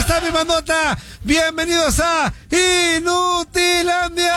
está mi bandota? Bienvenidos a Inutilandia.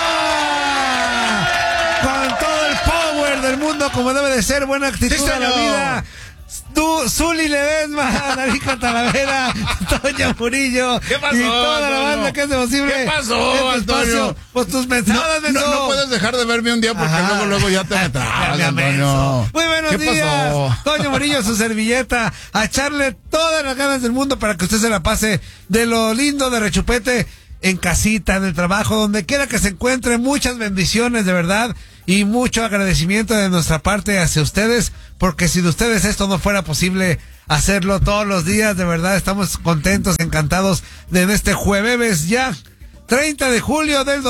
Con todo el power del mundo, como debe de ser, buena actitud a la vida. Tú, Zuli Ledesma, Narija Talavera, Toño Murillo y toda la banda que hace posible. ¿Qué pasó, Antonio? Pues tus mensajes, no puedes dejar de verme un día porque luego ya te metrás, Antonio. Muy buenos días, pasó? Toño Murillo, su servilleta, a echarle todas las ganas del mundo para que usted se la pase de lo lindo de Rechupete, en casita, en el trabajo, donde quiera que se encuentre. Muchas bendiciones, de verdad, y mucho agradecimiento de nuestra parte hacia ustedes, porque sin ustedes esto no fuera posible hacerlo todos los días. De verdad, estamos contentos, encantados de en este jueves ya, 30 de julio del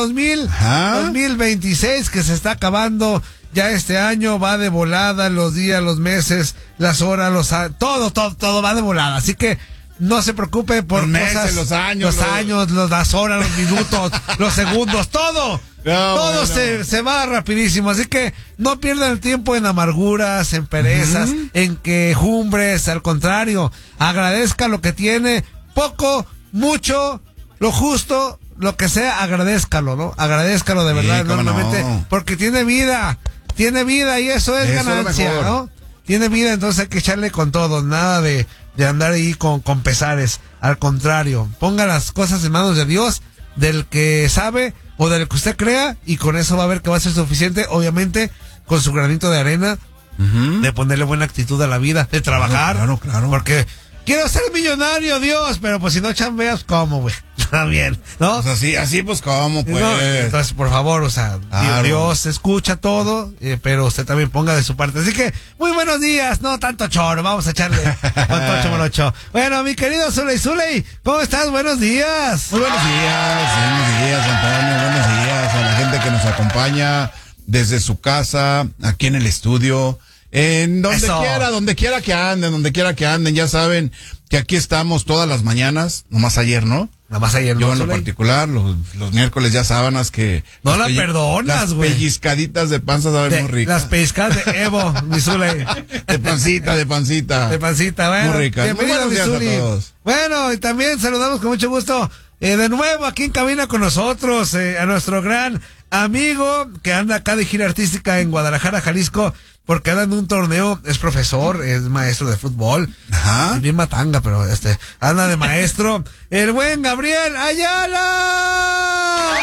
2026, que se está acabando ya este año. Va de volada los días, los meses, las horas, todo va de volada. Así que no se preocupe por los meses, cosas, los años, las horas, los minutos, los segundos, todo se va rapidísimo. Así que no pierdan el tiempo en amarguras, en perezas, en quejumbres. Al contrario, agradezca lo que tiene, poco, mucho, lo justo, lo que sea, agradézcalo, ¿no? Agradézcalo de verdad, enormemente, porque tiene vida y eso es ganancia, ¿no? Tiene vida, entonces hay que echarle con todo, nada de andar ahí con pesares. Al contrario, ponga las cosas en manos de Dios, del que sabe o del que usted crea, y con eso va a ver que va a ser suficiente, obviamente, con su granito de arena, de ponerle buena actitud a la vida, de trabajar, claro. Porque quiero ser millonario, Dios, pero pues si no chambeas, ¿cómo, güey? También, ¿no? Pues así pues, ¿cómo, pues? No, entonces, por favor, o sea, claro. Dios escucha todo, pero usted también ponga de su parte. Así que, muy buenos días, no tanto choro, vamos a echarle con tocho morocho. Bueno, mi querido Zuley, ¿cómo estás? Buenos días. Muy buenos días, Antonio, buenos días a la gente que nos acompaña desde su casa, aquí en el estudio, en donde quiera que anden, ya saben que aquí estamos todas las mañanas, nomás ayer, ¿no? Yo en lo particular, los miércoles ya sábanas que... No la perdonas, güey. Las pellizcaditas de panza saben muy ricas. Las pellizcadas de Evo, mi Zuley. De pancita. De pancita, bueno. Muy ricas. Muy buenos días a todos. Bueno, y también saludamos con mucho gusto, de nuevo aquí en cabina con nosotros, a nuestro gran amigo que anda acá de gira artística en Guadalajara, Jalisco, porque anda en un torneo, es profesor, es maestro de fútbol. Ajá. Bien matanga, pero anda de maestro. El buen Gabriel Ayala.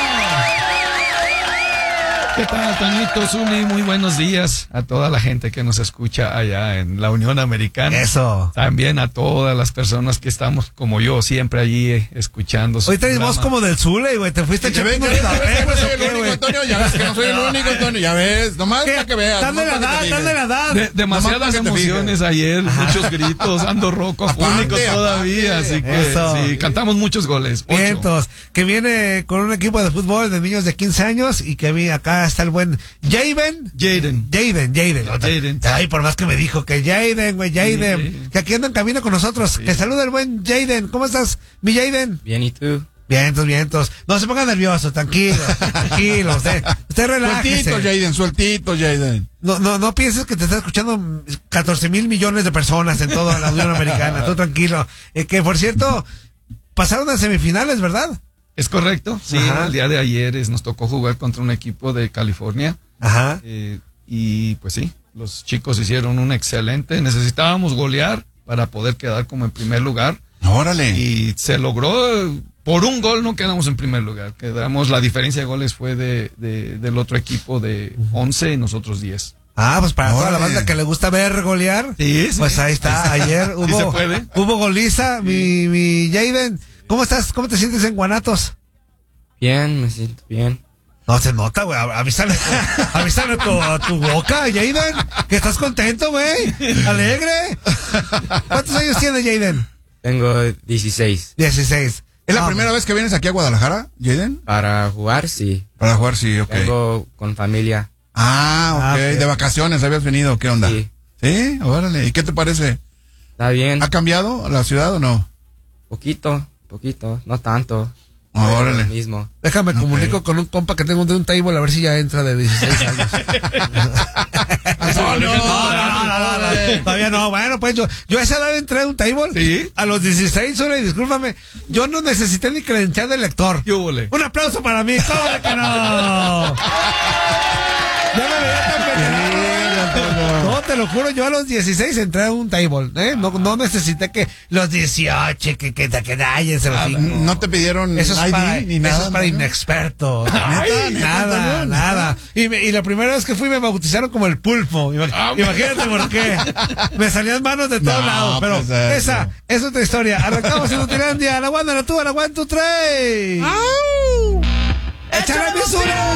¿Qué tal, Toñito, Zuli? Muy buenos días a toda la gente que nos escucha allá en la Unión Americana. Eso. También a todas las personas que estamos, como yo, siempre allí escuchando. Hoy traes voz como del Zule, güey. Te fuiste echando el único, Antonio. Ya ves que no soy el único, Antonio. Ya ves, nomás para que veas. Dale la edad. Demasiadas emociones ayer, muchos gritos, ando roco, afónico todavía. Así que sí, cantamos muchos goles. Vientos. Que viene con un equipo de fútbol de niños de 15 años y que vi acá está el buen Jaden. Ay, por más que me dijo que Jaden. Que aquí anda en camino con nosotros. Sí. Que saluda el buen Jaden. ¿Cómo estás, mi Jaden? Bien, ¿y tú? Vientos. No se ponga nervioso, tranquilo. Usted relájese. Sueltito, Jaden. No pienses que te está escuchando 14,000 millones de personas en toda la Unión Americana. Tú tranquilo. Que por cierto, pasaron a semifinales, ¿verdad? Es correcto, sí. Ajá. El día de ayer nos tocó jugar contra un equipo de California. Ajá. Y pues sí, los chicos hicieron un excelente. Necesitábamos golear para poder quedar como en primer lugar. ¡Órale! Y se logró. Por un gol no quedamos en primer lugar. La diferencia de goles fue del otro equipo de 11 y nosotros 10. Pues para toda la banda que le gusta ver golear. Sí. Pues ahí está. Ayer hubo goliza. Sí. Mi Jaden. ¿Cómo estás? ¿Cómo te sientes en Guanatos? Bien, me siento bien. No se nota, güey. Avísale a tu boca, Jaden, que estás contento, güey. Alegre. ¿Cuántos años tienes, Jaden? Tengo 16. 16. ¿Es la primera vez que vienes aquí a Guadalajara, Jaden? Para jugar, sí. Ok. Vengo con familia. Ok. De vacaciones habías venido, ¿qué onda? Sí. ¿Sí? Órale. ¿Y qué te parece? Está bien. ¿Ha cambiado la ciudad o no? Poquito, no tanto. Órale. Mismo. Déjame comunico con un compa que tengo de un table a ver si ya entra de 16 años. Antonio. No, todavía no. Bueno, pues yo a esa edad entré a un table. ¿Sí? A los 16, discúlpame. Yo no necesité ni credencial de lector. ¿Qué hubo, le? Un aplauso para mí. ¿Cómo de que no? Ya me veía tan veterano. No, te lo juro, yo a los 16 entré a un table, ¿eh? No necesité que los 18, que cállense los cinco. ¿No te pidieron Eso es ID para, ni nada? eso es para ¿no? inexpertos. Ay, Nada, nada. Y la primera vez que fui me bautizaron como el pulpo. Imagínate por qué. Me salían manos de todos No, lados. Pero pues esa es otra historia. Arrancamos en Utilandia. La Wanda, la tuba, la 1, 2, 3. ¡Échale misura!